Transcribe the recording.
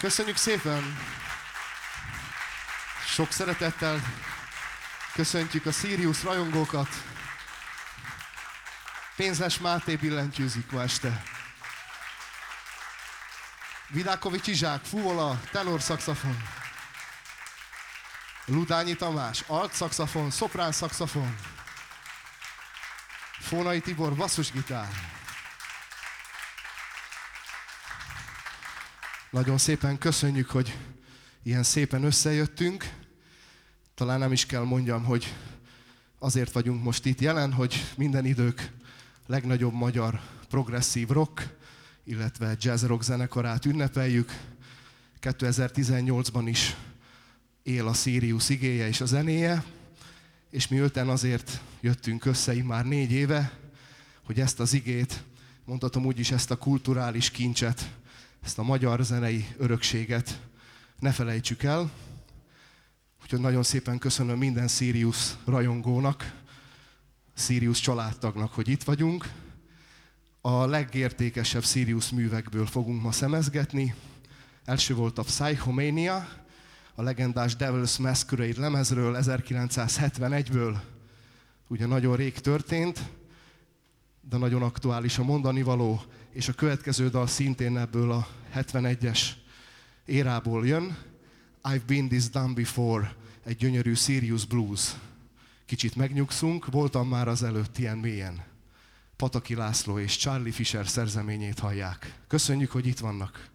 Köszönjük szépen! Sok szeretettel köszöntjük a Sirius rajongókat. Pénzes Máté billentyűzik ma este. Vidákovics Izsák, fuvola, tenor szaxofon. Ludányi Tamás, alt szaxofon, szoprán szaxofon. Fónai Tibor, basszusgitár. Nagyon szépen köszönjük, hogy ilyen szépen összejöttünk. Talán nem is kell mondjam, hogy azért vagyunk most itt jelen, hogy minden idők legnagyobb magyar progresszív rock, illetve jazz rock zenekarát ünnepeljük. 2018-ban is él a Sirius igéje és a zenéje, és mi öten azért jöttünk össze már 4 éve, hogy ezt az igét, mondhatom úgy is, ezt a kulturális kincset, ezt a magyar zenei örökséget ne felejtsük el. Úgyhogy nagyon szépen köszönöm minden Sirius rajongónak, Sirius családtagnak, hogy itt vagyunk. A legértékesebb Sirius művekből fogunk ma szemezgetni. Első volt a Psychomania, a legendás Devil's Masquerade lemezről 1971-ből. Ugye nagyon rég történt, de nagyon aktuális a mondanivaló, és a következő dal szintén ebből a 71-es érából jön. I've been this done before, egy gyönyörű Sirius blues. Kicsit megnyugszunk, voltam már az előtt ilyen mélyen. Pataki László és Charlie Fisher szerzeményét hallják. Köszönjük, hogy itt vannak!